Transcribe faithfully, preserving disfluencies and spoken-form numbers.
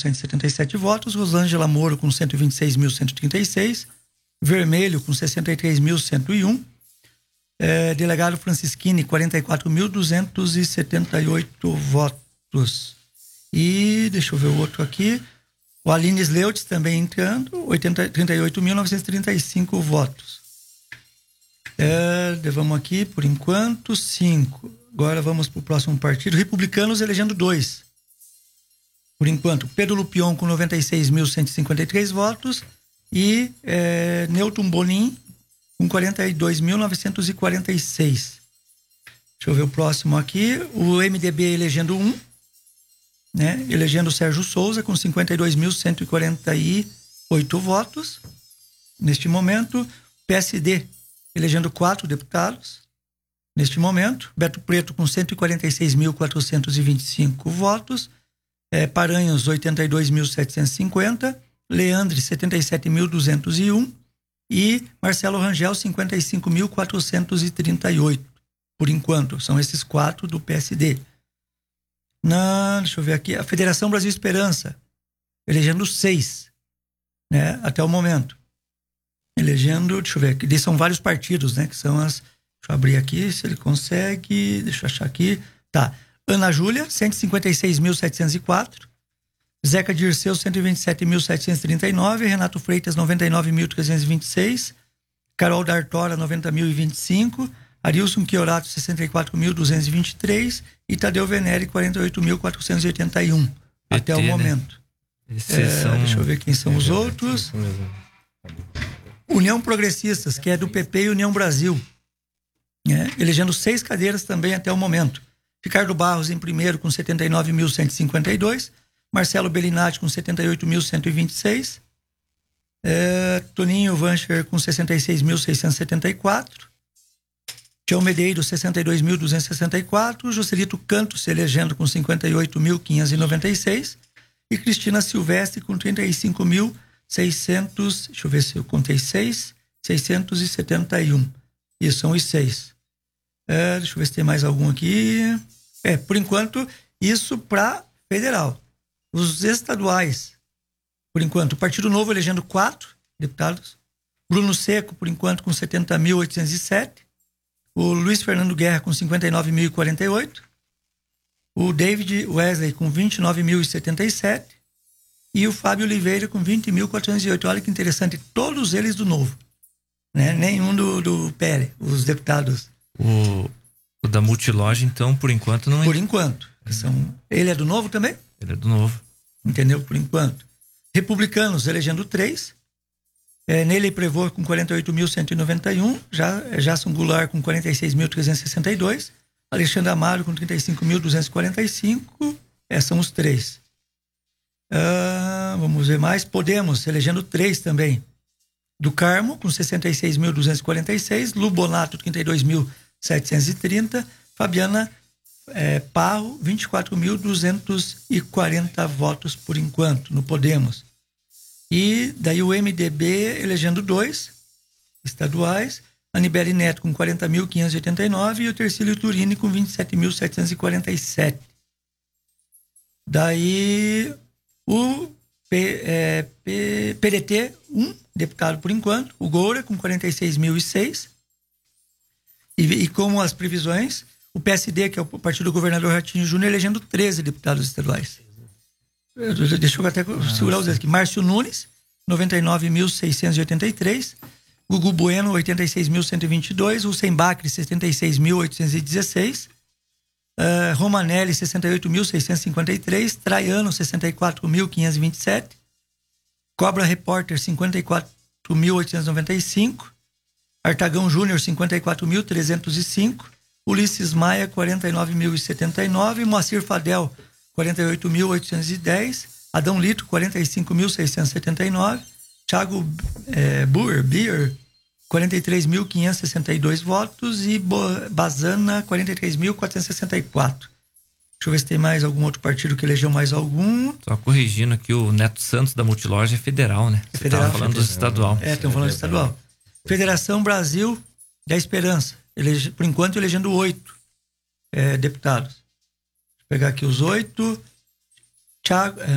cento e setenta e sete votos, Rosângela Moro com cento e vinte e seis mil, cento e trinta e seis, Vermelho com sessenta e três mil, cento e um, é, delegado Francisquini, quarenta e quatro mil, duzentos e setenta e oito votos. E deixa eu ver o outro aqui, o Aline Sleutz também entrando, trinta e oito mil, novecentos e trinta e cinco votos. É, vamos aqui, por enquanto, cinco. Agora vamos para o próximo partido. Republicanos elegendo dois. Por enquanto, Pedro Lupion com noventa e seis mil, cento e cinquenta e três votos e é, Newton Bonin com quarenta e dois mil, novecentos e quarenta e seis. Deixa eu ver o próximo aqui. O M D B elegendo um, né? Elegendo Sérgio Souza com cinquenta e dois mil, cento e quarenta e oito votos. Neste momento, P S D elegendo quatro deputados. Neste momento, Beto Preto com cento e quarenta e seis mil, quatrocentos e vinte e cinco votos. É, Paranhos, oitenta e dois mil, setecentos e cinquenta. Leandre, setenta e sete mil, duzentos e um. E Marcelo Rangel, cinquenta e cinco mil, quatrocentos e trinta e oito. Por enquanto, são esses quatro do P S D. Na, deixa eu ver aqui, a Federação Brasil Esperança, elegendo seis, né, até o momento. Elegendo, deixa eu ver aqui, são vários partidos, né, que são as, deixa eu abrir aqui, se ele consegue, deixa eu achar aqui, tá, Ana Júlia, cento e cinquenta e seis mil, setecentos e quatro, Zeca Dirceu, cento e vinte e sete mil, setecentos e trinta e nove, Renato Freitas, noventa e nove mil, trezentos e vinte e seis, Carol D'Artora, noventa mil e vinte e cinco, Arilson Chiorato, sessenta e quatro mil, duzentos e vinte e três e Tadeu Venere, quarenta e oito mil, quatrocentos e oitenta e um, até o momento. Né? É, são... Deixa eu ver quem são é, os outros. União Progressistas, que é do P P e União Brasil, né? Elegendo seis cadeiras também até o momento. Ricardo Barros em primeiro com setenta e nove mil, cento e cinquenta e dois, Marcelo Bellinati com setenta e oito mil, cento e vinte e seis, é, Toninho Vancher com sessenta e seis mil, seiscentos e setenta e quatro, Tião Medeiros, sessenta e dois mil, duzentos e sessenta e quatro, Joselito Canto se elegendo com cinquenta e oito mil, quinhentos e noventa e seis e Cristina Silvestre com trinta e cinco mil, seiscentos, deixa eu ver se eu contei seis, seiscentos e setenta e um. Isso, são os seis. É, deixa eu ver se tem mais algum aqui. É, por enquanto, isso para federal. Os estaduais, por enquanto, o Partido Novo elegendo quatro deputados. Bruno Seco, por enquanto, com setenta mil, oitocentos e sete. O Luiz Fernando Guerra com cinquenta e nove mil e quarenta e oito. O David Wesley com vinte e nove mil e setenta e sete. E o Fábio Oliveira com vinte mil, quatrocentos e oito. Olha que interessante, todos eles do Novo, né? Nenhum do, do P L, os deputados. O, o da Multiloja, então, por enquanto não é. Por enquanto. São... Ele é do Novo também? Ele é do Novo. Entendeu? Por enquanto. Republicanos elegendo três. É, Nele Prevor com quarenta e oito mil, cento e noventa e um. Já, Jason Goulart com quarenta e seis mil, trezentos e sessenta e dois. Alexandre Amaro com trinta e cinco mil, duzentos e quarenta e cinco. É, são os três. Uh, vamos ver mais. Podemos, elegendo três também. Do Carmo, com sessenta e seis mil, duzentos e quarenta e seis. Lu Bonato, trinta e dois mil, setecentos e trinta. Fabiana é, Parro, vinte e quatro mil, duzentos e quarenta votos por enquanto, no Podemos. E daí o M D B elegendo dois estaduais. Anibele Neto com quarenta mil, quinhentos e oitenta e nove. E o Tercílio Turini com vinte e sete mil, setecentos e quarenta e sete. Daí o P, é, P, P D T, um deputado por enquanto. O Goura com quarenta e seis mil e seis. E, e como as previsões, o P S D, que é o partido do governador Ratinho Júnior, elegendo treze deputados estaduais. Deixa eu até segurar os dedos aqui. Márcio Nunes, noventa e nove mil, seiscentos e oitenta e três. Gugu Bueno, oitenta e seis mil, cento e vinte e dois. Hussein Bacri, setenta e seis mil, oitocentos e dezesseis. Uh, Romanelli, sessenta e oito mil, seiscentos e cinquenta e três. Traiano, sessenta e quatro mil, quinhentos e vinte e sete. Cobra Repórter, cinquenta e quatro mil, oitocentos e noventa e cinco. Artagão Júnior, cinquenta e quatro mil, trezentos e cinco. Ulisses Maia, quarenta e nove mil e setenta e nove. Moacir Fadel, quarenta e oito mil, oitocentos e dez. Adão Lito, quarenta e cinco mil, seiscentos e setenta e nove. Thiago é, Buer, Bier, quarenta e três mil, quinhentos e sessenta e dois votos. E Bo- Bazana, quarenta e três mil, quatrocentos e sessenta e quatro. Deixa eu ver se tem mais algum outro partido que elegeu mais algum. Só corrigindo aqui, o Neto Santos da Multiloja é federal, né? É Você federal, tava falando federal. dos estadual. É, estamos falando de estadual. Federação Brasil da Esperança, elege, por enquanto elegendo oito é, deputados. Vou pegar aqui os oito. Thiago,